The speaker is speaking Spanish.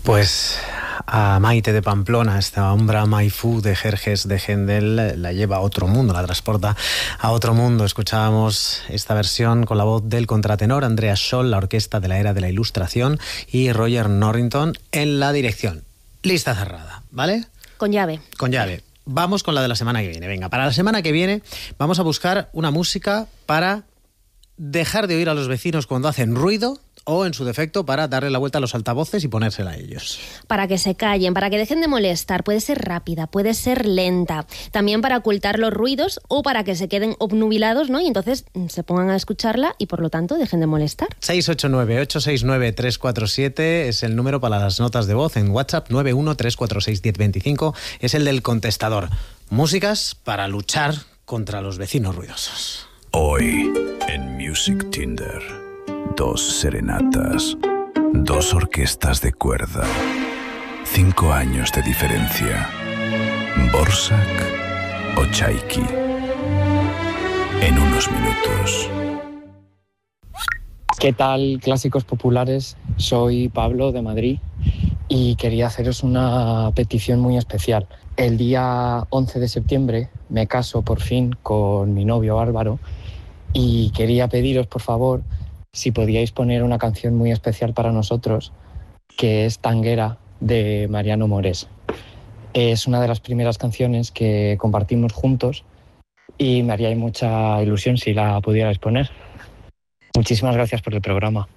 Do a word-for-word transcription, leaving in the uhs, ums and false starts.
Pues a Maite de Pamplona, esta Ombra Maifú de Jerjes de Händel, la lleva a otro mundo, la transporta a otro mundo. Escuchábamos esta versión con la voz del contratenor Andreas Scholl, la orquesta de la era de la Ilustración, y Roger Norrington en la dirección. Lista cerrada, ¿vale? Con llave. Con llave. Vamos con la de la semana que viene. Venga, para la semana que viene vamos a buscar una música para dejar de oír a los vecinos cuando hacen ruido, o en su defecto para darle la vuelta a los altavoces y ponérsela a ellos. Para que se callen, para que dejen de molestar. Puede ser rápida, puede ser lenta. También para ocultar los ruidos o para que se queden obnubilados, ¿no? Y entonces se pongan a escucharla y por lo tanto dejen de molestar. seis ocho nueve, ocho seis nueve, tres cuatro siete es el número para las notas de voz. En WhatsApp nueve uno tres cuatro seis uno cero dos cinco es el del contestador. Músicas para luchar contra los vecinos ruidosos. Hoy en Music Tinder, dos serenatas, dos orquestas de cuerda, cinco años de diferencia. Borsak o Chaiki. En unos minutos. ¿Qué tal, clásicos populares? Soy Pablo de Madrid y quería haceros una petición muy especial. El día once de septiembre me caso por fin con mi novio Álvaro y quería pediros, por favor, si podíais poner una canción muy especial para nosotros, que es Tanguera, de Mariano Mores. Es una de las primeras canciones que compartimos juntos y me haría mucha ilusión si la pudierais poner. Muchísimas gracias por el programa.